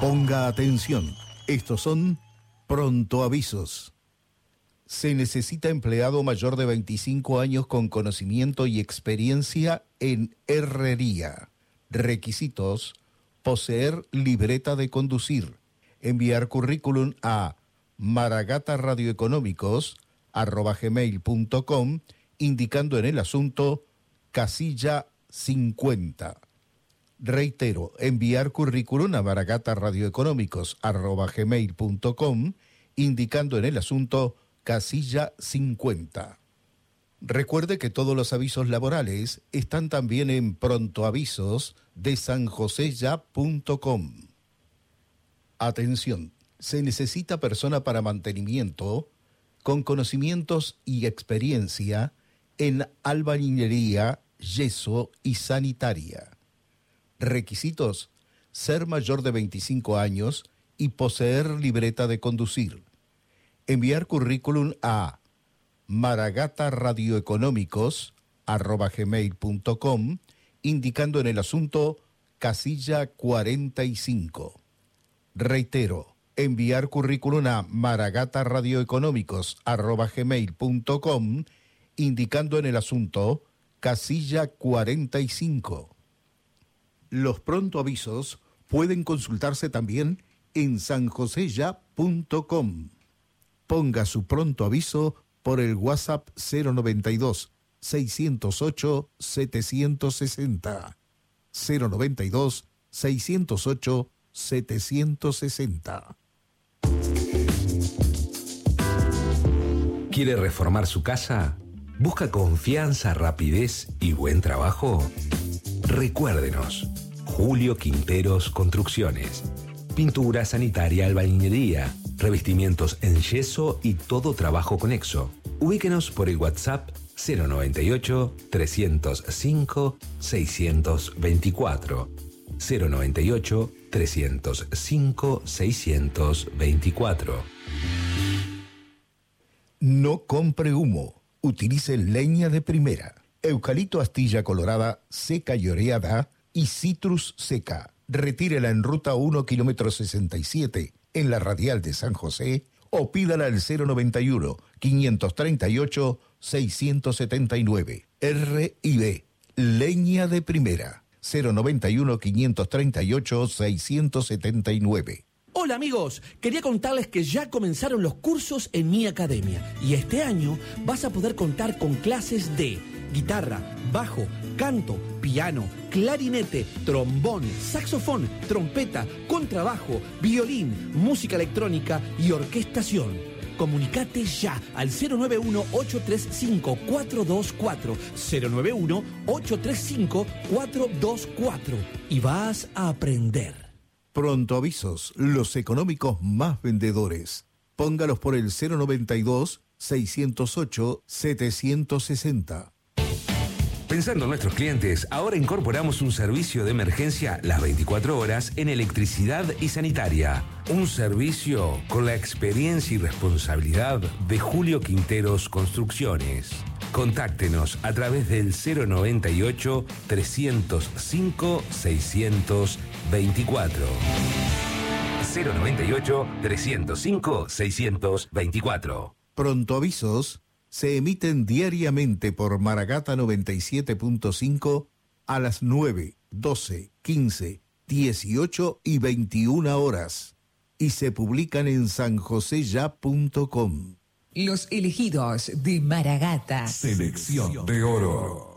Ponga atención, estos son pronto avisos. Se necesita empleado mayor de 25 años con conocimiento y experiencia en herrería. Requisitos: poseer libreta de conducir. Enviar currículum a maragataradioeconómicos@gmail.com indicando en el asunto casilla 50. Reitero, enviar currículum a maragataradioeconómicos@gmail.com indicando en el asunto casilla 50. Recuerde que todos los avisos laborales están también en prontoavisos de sanjoseya.com. Atención, se necesita persona para mantenimiento con conocimientos y experiencia en albañilería, yeso y sanitaria. Requisitos: ser mayor de 25 años y poseer libreta de conducir. Enviar currículum a maragataradioeconómicos@gmail.com indicando en el asunto casilla 45. Reitero, enviar currículum a maragataradioeconómicos@gmail.com indicando en el asunto casilla 45. Los pronto avisos pueden consultarse también en sanjoseya.com. Ponga su pronto aviso por el WhatsApp 092 608 760. 092 608 760. ¿Quiere reformar su casa? ¿Busca confianza, rapidez y buen trabajo? Recuérdenos, Julio Quinteros Construcciones. Pintura, sanitaria, albañilería, revestimientos en yeso y todo trabajo conexo. Ubíquenos por el WhatsApp 098 305 624. 098 305 624. No compre humo. Utilice leña de primera. Eucalipto astilla colorada, seca y oreada y citrus seca. Retírela en ruta 1 kilómetro 67 en la radial de San José o pídala al 091 538 679. R&B, leña de primera. 091 538 679. Hola amigos, quería contarles que ya comenzaron los cursos en mi academia y este año vas a poder contar con clases de guitarra, bajo, canto, piano, clarinete, trombón, saxofón, trompeta, contrabajo, violín, música electrónica y orquestación. Comunicate ya al 091-835-424, 091-835-424 y vas a aprender. Pronto avisos, los económicos más vendedores. Póngalos por el 092 608 760. Pensando en nuestros clientes, ahora incorporamos un servicio de emergencia las 24 horas en electricidad y sanitaria. Un servicio con la experiencia y responsabilidad de Julio Quinteros Construcciones. Contáctenos a través del 098 305 624. 098 305 624. Pronto avisos se emiten diariamente por Maragata 97.5 a las 9, 12, 15, 18 y 21 horas y se publican en sanjoseya.com. Los elegidos de Maragata. Selección de oro.